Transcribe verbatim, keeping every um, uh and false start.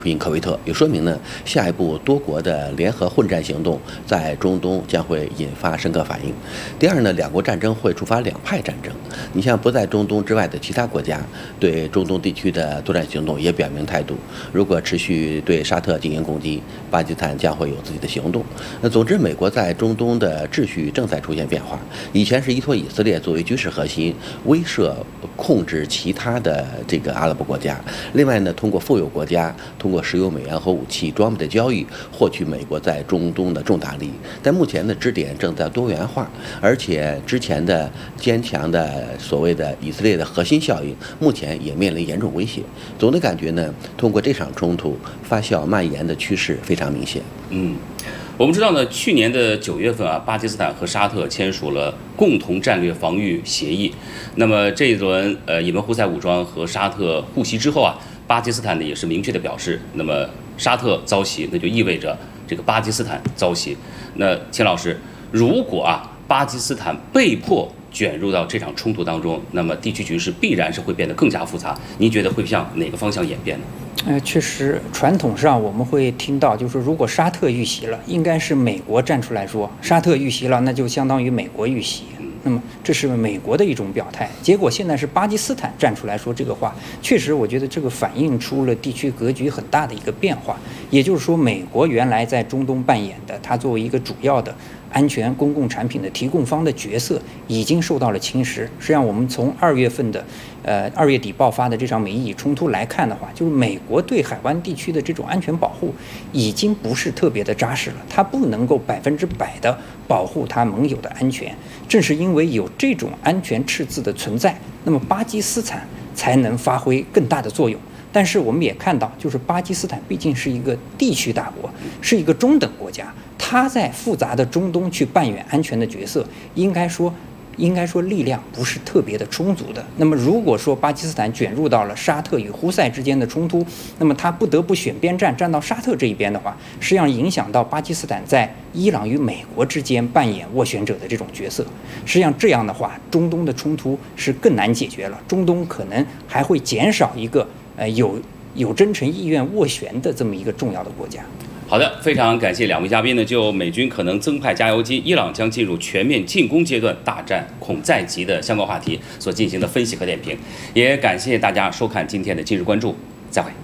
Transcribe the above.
并科威特，也说明呢，下一步多国的联合混战行动在中东将会引发深刻反应。第二呢，两国战争会触发两派战争。你像不在中东之外的其他国家，对中东地区的作战行动也表明态度。如果持续对沙特进行攻击，巴基斯坦将会有自己的行动。那总之，美国在中东的秩序正在出现变化。以前是依托以色列作为军事核心，威慑控制其他的这个阿拉伯国家。另外呢，通过富有国家通通过石油、美元和武器装备的交易，获取美国在中东的重大利益。但目前的支点正在多元化，而且之前的坚强的所谓的以色列的核心效应，目前也面临严重威胁。总的感觉呢，通过这场冲突发酵蔓延的趋势非常明显。 嗯。我们知道呢，去年的九月份啊，巴基斯坦和沙特签署了共同战略防御协议。那么这一轮呃，也门胡塞武装和沙特互袭之后啊，巴基斯坦呢也是明确的表示，那么沙特遭袭，那就意味着这个巴基斯坦遭袭。那钱老师，如果啊巴基斯坦被迫卷入到这场冲突当中，那么地区局势必然是会变得更加复杂。您觉得会向哪个方向演变呢？ 呃，确实，传统上我们会听到，就是如果沙特遇袭了，应该是美国站出来说，沙特遇袭了，那就相当于美国遇袭。那么这是美国的一种表态。结果现在是巴基斯坦站出来说这个话，确实，我觉得这个反映出了地区格局很大的一个变化。也就是说，美国原来在中东扮演的，它作为一个主要的安全公共产品的提供方的角色已经受到了侵蚀。实际上，我们从二月份的，呃，二月底爆发的这场美伊冲突来看的话，就是美国对海湾地区的这种安全保护已经不是特别的扎实了，它不能够百分之百的保护它盟友的安全。正是因为有这种安全赤字的存在，那么巴基斯坦才能发挥更大的作用。但是我们也看到，就是巴基斯坦毕竟是一个地区大国，是一个中等国家，它在复杂的中东去扮演安全的角色，应该说应该说力量不是特别的充足的。那么如果说巴基斯坦卷入到了沙特与胡塞之间的冲突，那么他不得不选边站，站到沙特这一边的话，实际上影响到巴基斯坦在伊朗与美国之间扮演斡旋者的这种角色。实际上这样的话，中东的冲突是更难解决了，中东可能还会减少一个呃有有真诚意愿斡旋的这么一个重要的国家。 好的，非常感谢两位嘉宾呢，就美军可能增派加油机，伊朗将进入全面进攻阶段，大战恐在即的相关话题所进行的分析和点评，也感谢大家收看今天的今日关注，再会。